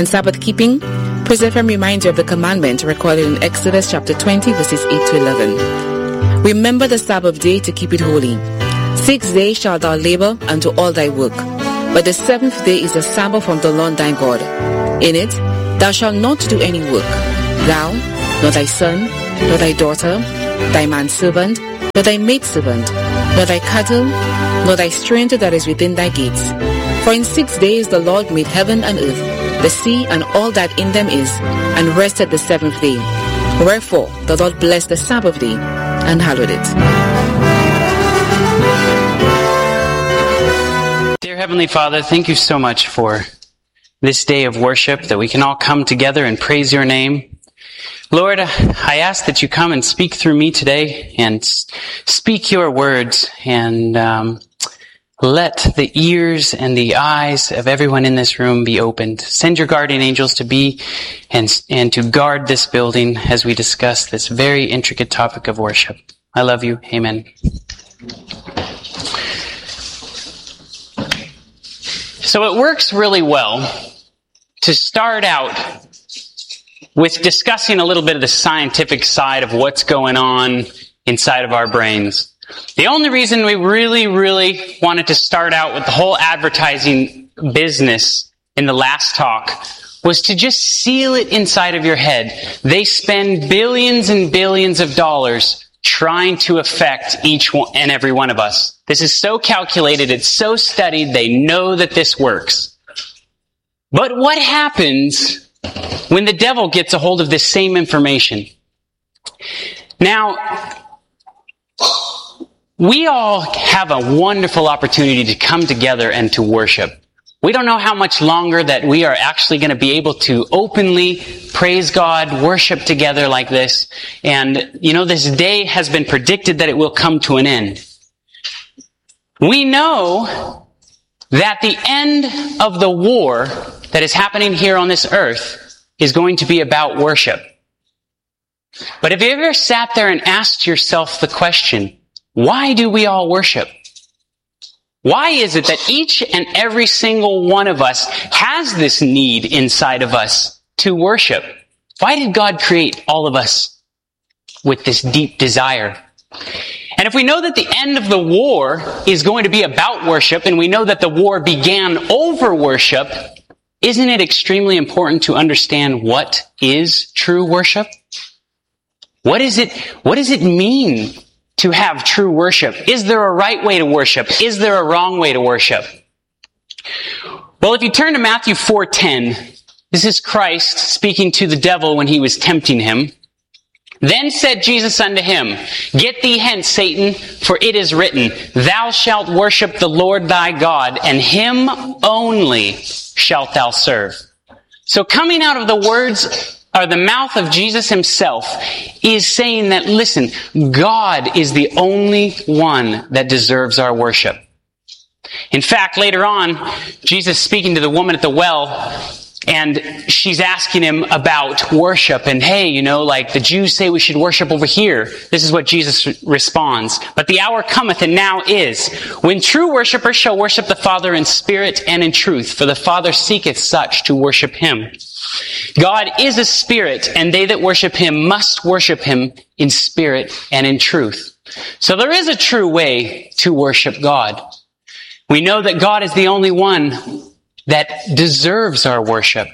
Sabbath keeping, Preserve reminds you of the commandment recorded in Exodus chapter 20 verses 8 to 11. Remember the Sabbath day to keep it holy. 6 days shalt thou labor and do all thy work. But the seventh day is a Sabbath from the Lord thy God. In it thou shalt not do any work, thou, nor thy son, nor thy daughter, thy manservant, nor thy maidservant, nor thy cattle, nor thy stranger that is within thy gates. For in 6 days the Lord made heaven and earth, the sea and all that in them is, and rested the seventh day. Wherefore the Lord blessed the Sabbath day and hallowed it. Dear Heavenly Father, thank you so much for this day of worship, that we can all come together and praise your name. Lord, I ask that you come and speak through me today and speak your words, and let the ears and the eyes of everyone in this room be opened. Send your guardian angels to be and to guard this building as we discuss this very intricate topic of worship. I love you. Amen. So it works really well to start out with discussing a little bit of the scientific side of what's going on inside of our brains. The only reason we really wanted to start out with the whole advertising business in the last talk was to just seal it inside of your head. They spend billions and billions of dollars trying to affect each one and every one of us. This is so calculated, it's so studied, they know that this works. But what happens when the devil gets a hold of this same information? Now, we all have a wonderful opportunity to come together and to worship. We don't know how much longer that we are actually going to be able to openly praise God, worship together like this. And, this day has been predicted that it will come to an end. We know that the end of the war that is happening here on this earth is going to be about worship. But have you ever sat there and asked yourself the question, why do we all worship? Why is it that each and every single one of us has this need inside of us to worship? Why did God create all of us with this deep desire? And if we know that the end of the war is going to be about worship, and we know that the war began over worship, isn't it extremely important to understand what is true worship? What does it mean to have true worship? Is there a right way to worship? Is there a wrong way to worship? Well, if you turn to Matthew 4:10, this is Christ speaking to the devil when he was tempting him. Then said Jesus unto him, Get thee hence, Satan, for it is written, Thou shalt worship the Lord thy God, and him only shalt thou serve. So coming out of the words or the mouth of Jesus himself is saying that, listen, God is the only one that deserves our worship. In fact, later on, Jesus speaking to the woman at the well, and she's asking him about worship. And hey, like the Jews say we should worship over here. This is what Jesus responds. But the hour cometh, and now is, when true worshipers shall worship the Father in spirit and in truth. For the Father seeketh such to worship him. God is a spirit, and they that worship him must worship him in spirit and in truth. So there is a true way to worship God. We know that God is the only one that deserves our worship.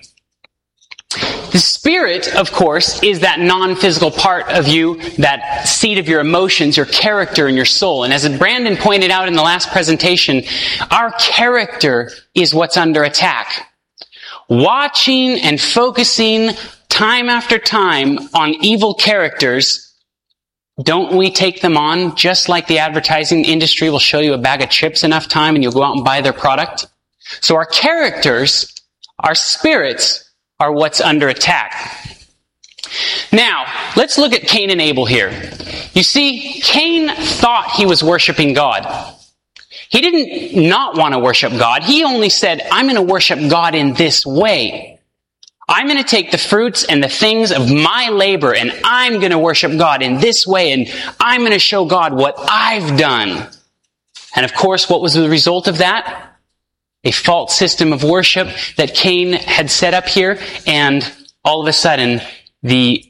The spirit, of course, is that non-physical part of you, that seat of your emotions, your character, and your soul. And as Brandon pointed out in the last presentation, our character is what's under attack. Watching and focusing time after time on evil characters, don't we take them on just like the advertising industry will show you a bag of chips enough time and you'll go out and buy their product? So our characters, our spirits, are what's under attack. Now, let's look at Cain and Abel here. You see, Cain thought he was worshiping God. He didn't not want to worship God. He only said, I'm going to worship God in this way. I'm going to take the fruits and the things of my labor, and I'm going to worship God in this way, and I'm going to show God what I've done. And of course, what was the result of that? a false system of worship that Cain had set up here, and all of a sudden, he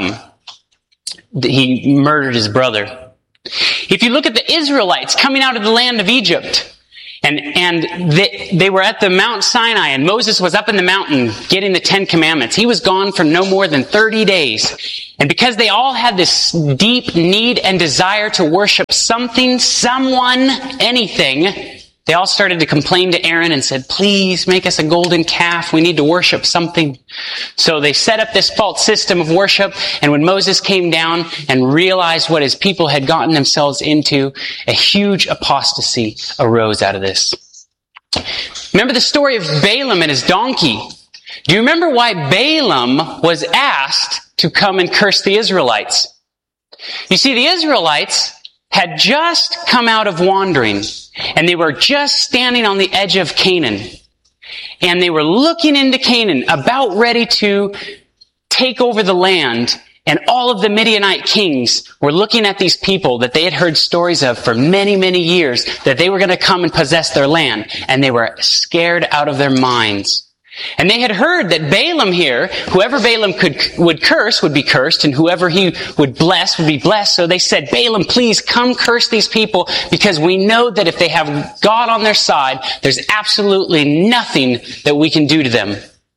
murdered his brother. If you look at the Israelites coming out of the land of Egypt, and they were at the Mount Sinai, and Moses was up in the mountain getting the 10 Commandments. He was gone for no more than 30 days. And because they all had this deep need and desire to worship something, someone, anything, they all started to complain to Aaron and said, please make us a golden calf. We need to worship something. So they set up this false system of worship. And when Moses came down and realized what his people had gotten themselves into, a huge apostasy arose out of this. Remember the story of Balaam and his donkey. Do you remember why Balaam was asked to come and curse the Israelites? You see, the Israelites had just come out of wandering, and they were just standing on the edge of Canaan. And they were looking into Canaan, about ready to take over the land. And all of the Midianite kings were looking at these people that they had heard stories of for many, many years, that they were going to come and possess their land. And they were scared out of their minds. And they had heard that Balaam here, whoever Balaam would curse would be cursed, and whoever he would bless would be blessed. So they said, Balaam, please come curse these people, because we know that if they have God on their side, there's absolutely nothing that we can do to them.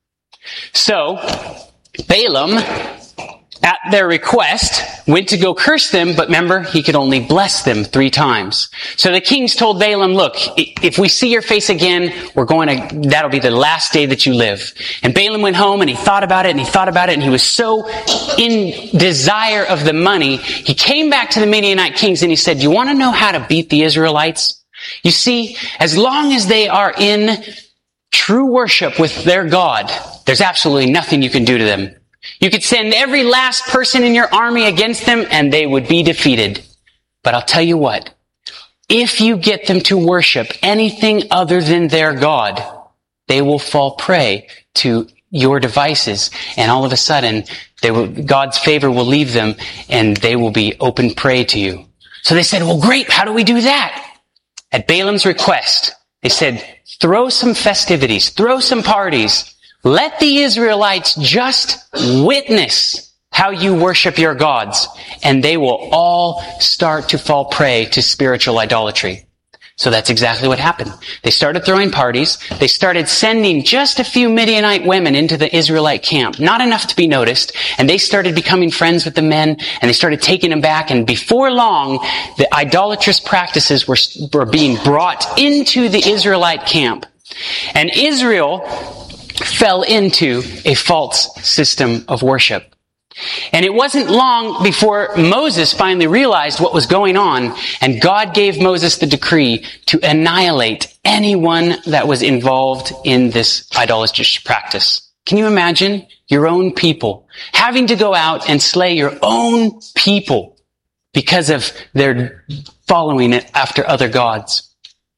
So Balaam, at their request, went to go curse them, but remember, he could only bless them 3 times. So the kings told Balaam, look, if we see your face again, that'll be the last day that you live. And Balaam went home and he thought about it and he thought about it, and he was so in desire of the money, he came back to the Midianite kings and he said, you want to know how to beat the Israelites? You see, as long as they are in true worship with their God, there's absolutely nothing you can do to them. You could send every last person in your army against them and they would be defeated. But I'll tell you what, if you get them to worship anything other than their God, they will fall prey to your devices. And all of a sudden, God's favor will leave them and they will be open prey to you. So they said, well, great, how do we do that? At Balaam's request, they said, throw some festivities, throw some parties. Let the Israelites just witness how you worship your gods, and they will all start to fall prey to spiritual idolatry. So that's exactly what happened. They started throwing parties. They started sending just a few Midianite women into the Israelite camp, not enough to be noticed, and they started becoming friends with the men, and they started taking them back, and before long, the idolatrous practices were being brought into the Israelite camp. And Israel fell into a false system of worship. And it wasn't long before Moses finally realized what was going on, and God gave Moses the decree to annihilate anyone that was involved in this idolatrous practice. Can you imagine your own people having to go out and slay your own people because of their following it after other gods?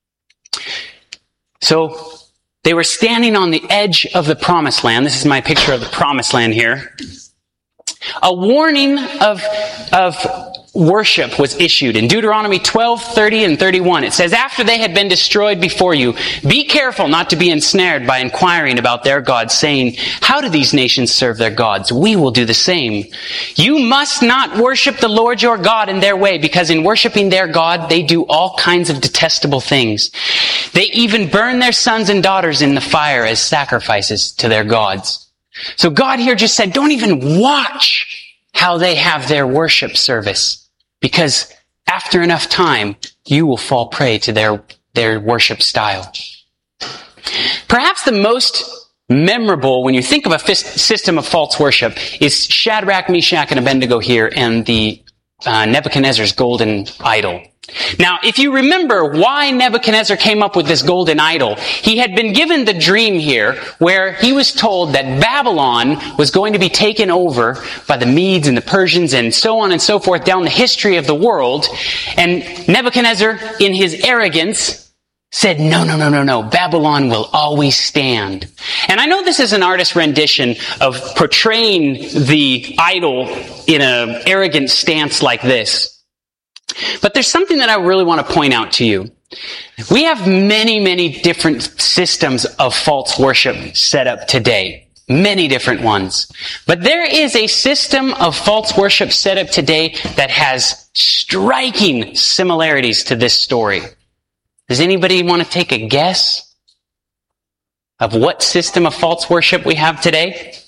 So they were standing on the edge of the promised land. This is my picture of the promised land here. A warning of worship was issued in Deuteronomy 12, 30, and 31. It says, after they had been destroyed before you, be careful not to be ensnared by inquiring about their gods, saying, how do these nations serve their gods? We will do the same. You must not worship the Lord your God in their way, because in worshiping their God, they do all kinds of detestable things. They even burn their sons and daughters in the fire as sacrifices to their gods. So God here just said, don't even watch how they have their worship service, because after enough time, you will fall prey to their worship style. Perhaps the most memorable, when you think of a system of false worship, is Shadrach, Meshach, and Abednego here and the Nebuchadnezzar's golden idol. Now, if you remember why Nebuchadnezzar came up with this golden idol, he had been given the dream here where he was told that Babylon was going to be taken over by the Medes and the Persians and so on and so forth down the history of the world. And Nebuchadnezzar, in his arrogance, said, no, Babylon will always stand. And I know this is an artist's rendition of portraying the idol in an arrogant stance like this. But there's something that I really want to point out to you. We have many, many different systems of false worship set up today. Many different ones. But there is a system of false worship set up today that has striking similarities to this story. Does anybody want to take a guess of what system of false worship we have today?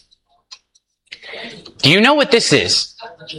Do you know what this is?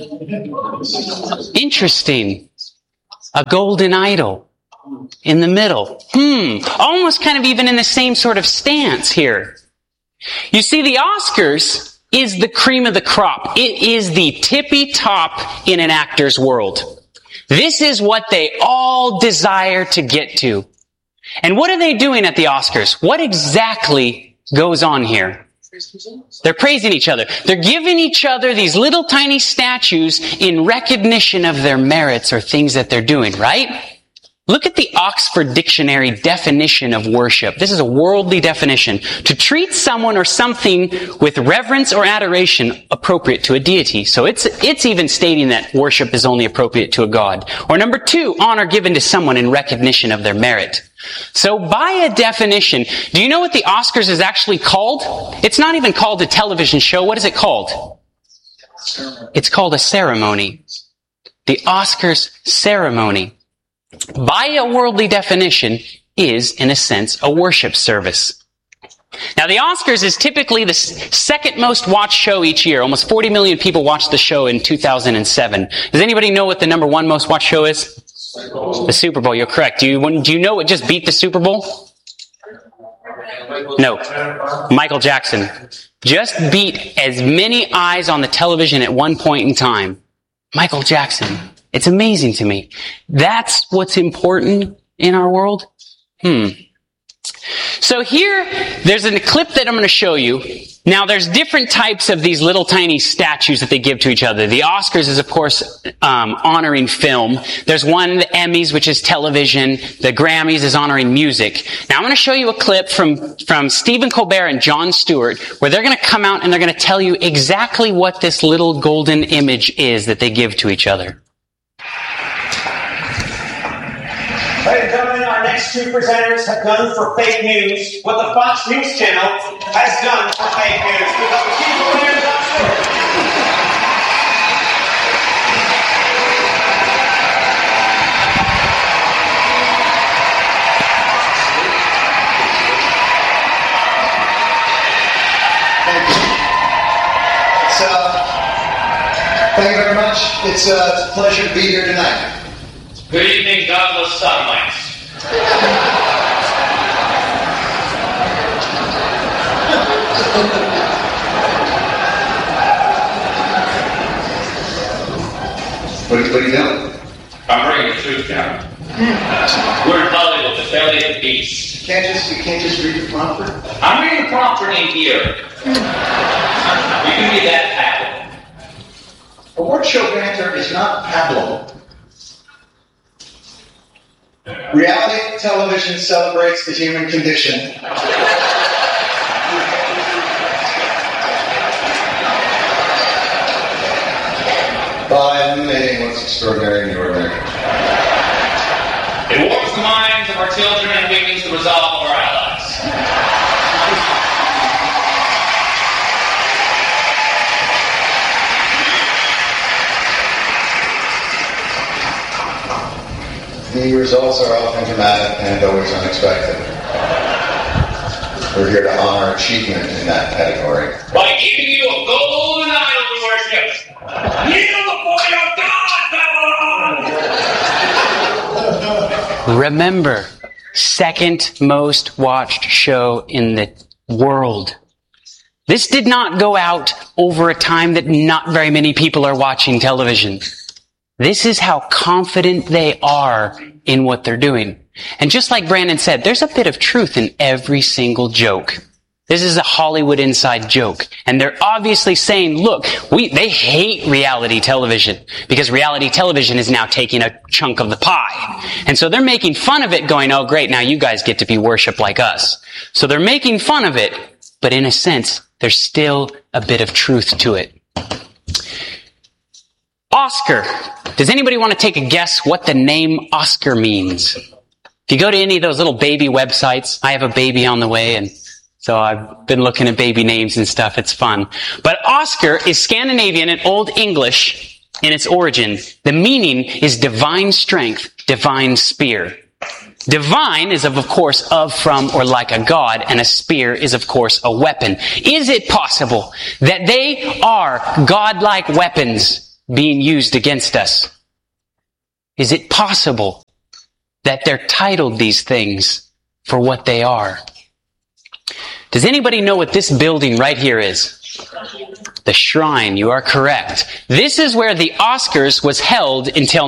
Interesting. A golden idol in the middle. Almost kind of even in the same sort of stance here. You see, the Oscars is the cream of the crop. It is the tippy top in an actor's world. This is what they all desire to get to. And what are they doing at the Oscars? What exactly goes on here? They're praising each other. They're giving each other these little tiny statues in recognition of their merits or things that they're doing, right? Look at the Oxford Dictionary definition of worship. This is a worldly definition. To treat someone or something with reverence or adoration appropriate to a deity. So it's even stating that worship is only appropriate to a god. Or number 2, honor given to someone in recognition of their merit. So by a definition, do you know what the Oscars is actually called? It's not even called a television show. What is it called? It's called a ceremony. The Oscars ceremony, by a worldly definition, is, in a sense, a worship service. Now, the Oscars is typically the second most watched show each year. Almost 40 million people watched the show in 2007. Does anybody know what the number 1 most watched show is? The Super Bowl. You're correct. Do you know what just beat the Super Bowl? No. Michael Jackson. Just beat as many eyes on the television at one point in time. Michael Jackson. It's amazing to me. That's what's important in our world? So here, there's a clip that I'm going to show you. Now, there's different types of these little tiny statues that they give to each other. The Oscars is, of course, honoring film. There's one, the Emmys, which is television. The Grammys is honoring music. Now, I'm going to show you a clip from Stephen Colbert and Jon Stewart, where they're going to come out and they're going to tell you exactly what this little golden image is that they give to each other. Ladies and gentlemen, our next 2 presenters have done for fake news what the Fox News Channel has done for fake news. We've got the Chief Colbert, Jon Stewart. Thank you very much. It's a pleasure to be here tonight. Good evening, godless sodomites. What are you doing? I'm bringing the truth down. We're in Hollywood, the belly of the beast. You can't just read the prompter? I'm reading the prompter in here. You can be that paddle. Award show banter is not pablum. Reality television celebrates the human condition. By illuminating what's extraordinary and ordinary. It warms the minds of our children and weakens the resolve of our allies. The results are often dramatic and always unexpected. We're here to honor achievement in that category. By giving you a golden idol to worship. Kneel before your God, Babylon! Remember, second most watched show in the world. This did not go out over a time that not very many people are watching television. This is how confident they are in what they're doing. And just like Brandon said, there's a bit of truth in every single joke. This is a Hollywood inside joke. And they're obviously saying, look, they hate reality television because reality television is now taking a chunk of the pie. And so they're making fun of it going, oh great, now you guys get to be worshipped like us. So they're making fun of it, but in a sense, there's still a bit of truth to it. Oscar. Does anybody want to take a guess what the name Oscar means? If you go to any of those little baby websites, I have a baby on the way, and so I've been looking at baby names and stuff. It's fun. But Oscar is Scandinavian and Old English in its origin. The meaning is divine strength, divine spear. Divine is of course, of, from, or like a god, and a spear is, of course, a weapon. Is it possible that they are godlike weapons being used against us? Is it possible that they're titled these things for what they are? Does anybody know what this building right here is? The Shrine. You are correct. This is where the Oscars was held until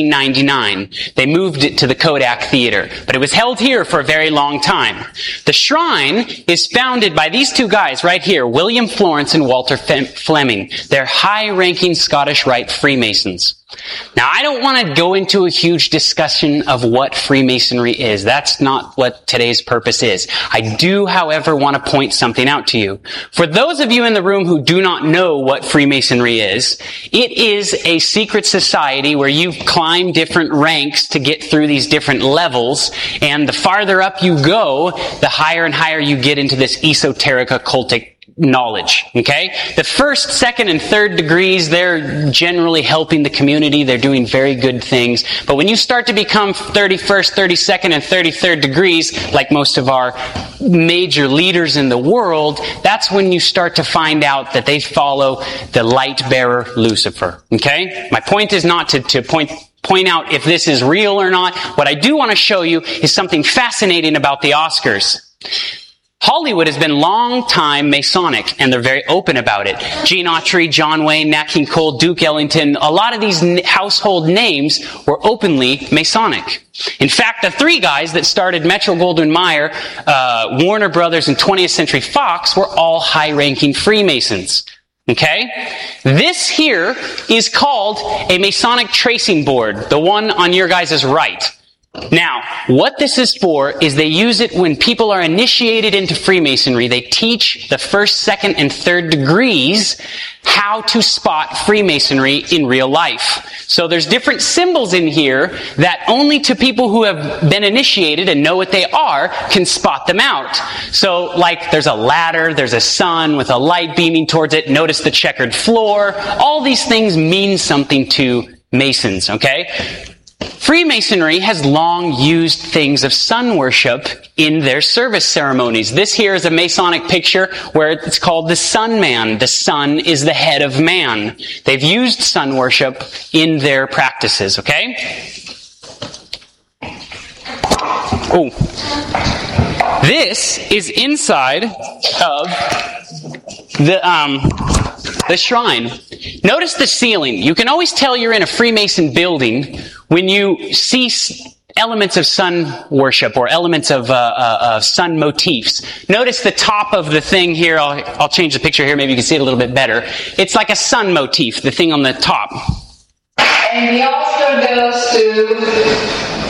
1999. They moved it to the Kodak Theater, but it was held here for a very long time. The Shrine is founded by these two guys right here, William Florence and Walter Fleming. They're high-ranking Scottish Rite Freemasons. Now, I don't want to go into a huge discussion of what Freemasonry is. That's not what today's purpose is. I do, however, want to point something out to you. For those of you in the room who do not know what Freemasonry is, it is a secret society where you climb different ranks to get through these different levels, and the farther up you go, the higher and higher you get into this esoteric occultic knowledge, okay? The first, second, and third degrees, they're generally helping the community. They're doing very good things. But when you start to become 31st, 32nd, and 33rd degrees, like most of our major leaders in the world, that's when you start to find out that they follow the light bearer Lucifer, okay? My point is not to point out if this is real or not. What I do want to show you is something fascinating about the Oscars. Hollywood has been long time Masonic, and they're very open about it. Gene Autry, John Wayne, Nat King Cole, Duke Ellington, a lot of these household names were openly Masonic. In fact, the three guys that started Metro-Goldwyn-Mayer, Warner Brothers, and 20th Century Fox were all high-ranking Freemasons. Okay? This here is called a Masonic tracing board, the one on your guys' right. Now, what this is for is they use it when people are initiated into Freemasonry. They teach the first, second, and third degrees how to spot Freemasonry in real life. So there's different symbols in here that only to people who have been initiated and know what they are can spot them out. So, like, there's a ladder, there's a sun with a light beaming towards it. Notice the checkered floor. All these things mean something to Masons, okay? Freemasonry has long used things of sun worship in their service ceremonies. This here is a Masonic picture where it's called the Sun Man. The sun is the head of man. They've used sun worship in their practices, okay? Oh. This is inside of the shrine. Notice the ceiling. You can always tell you're in a Freemason building when you see elements of sun worship or elements of sun motifs. Notice the top of the thing here. I'll change the picture here. Maybe you can see it a little bit better. It's like a sun motif, the thing on the top. And he also goes to